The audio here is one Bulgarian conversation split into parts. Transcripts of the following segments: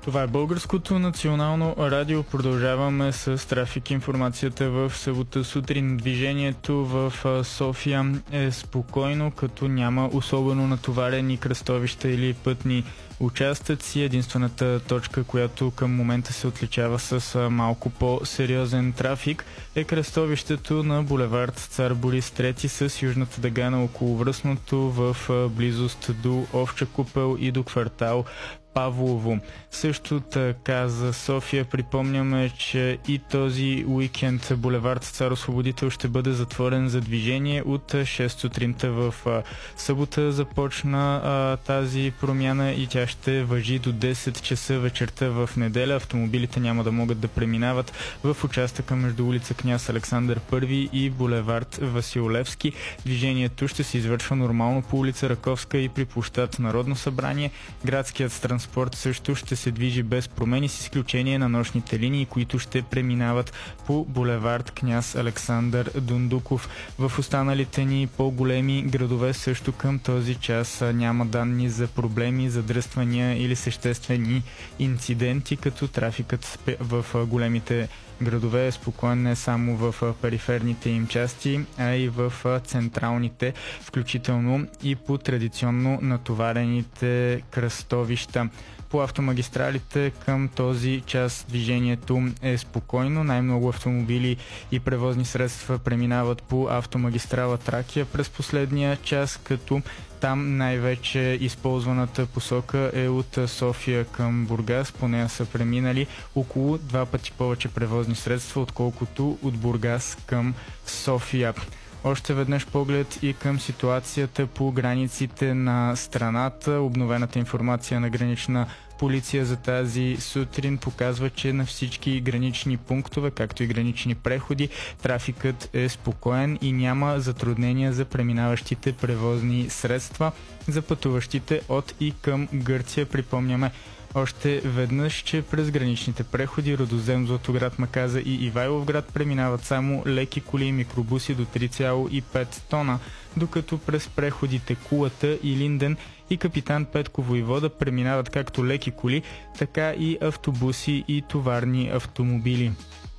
Това е Българското национално радио. Продължаваме с трафик информацията в събота сутрин. Движението в София е спокойно, като няма особено натоварени кръстовища или пътни участъци. Единствената точка, която към момента се отличава с малко по-сериозен трафик, е кръстовището на булевард Цар Борис III с южната дъга на околовръстното в близост до Овча купел и до квартал Павлово. Също така за София припомняме, че и този уикенд булевард Цар Освободител ще бъде затворен за движение от 6 сутринта. В събота започна тази промяна и тя ще важи до 10 часа вечерта в неделя. Автомобилите няма да могат да преминават в участъка между улица Княз Александър I и булевард Васил Левски. Движението ще се извършва нормално по улица Раковска и при площад Народно събрание. Градският транспорт също ще се движи без промени, с изключение на нощните линии, които ще преминават по булевард Княз Александър Дундуков. В останалите ни по-големи градове също към този час няма данни за проблеми, задръствания или съществени инциденти, като трафикът в големите градове е спокоен не само в периферните им части, а и в централните, включително и по традиционно натоварените кръстовища. По автомагистралите към този час движението е спокойно. Най-много автомобили и превозни средства преминават по автомагистрала Тракия през последния час, като там най-вече използваната посока е от София към Бургас. По нея са преминали около 2 пъти повече превозни средства, отколкото от Бургас към София. Още веднъж поглед и към ситуацията по границите на страната. Обновената информация на Гранична полиция за тази сутрин показва, че на всички гранични пунктове, както и гранични преходи, трафикът е спокоен и няма затруднения за преминаващите превозни средства. За пътуващите от и към Гърция припомняме още веднъж, че през граничните преходи Рудозем, Златоград, Маказа и Ивайловград преминават само леки коли и микробуси до 3,5 тона, докато през преходите Кулата и Линден и Капитан Петко Войвода преминават както леки коли, така и автобуси и товарни автомобили.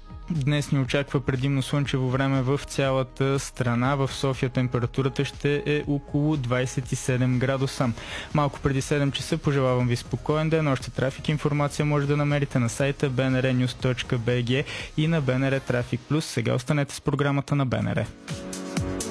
Днес ни очаква предимно слънчево време в цялата страна. В София температурата ще е около 27 градуса. Малко преди 7 часа пожелавам ви спокоен ден. Още трафик информация може да намерите на сайта bnrnews.bg и на BNR Traffic Plus. Сега останете с програмата на БНР.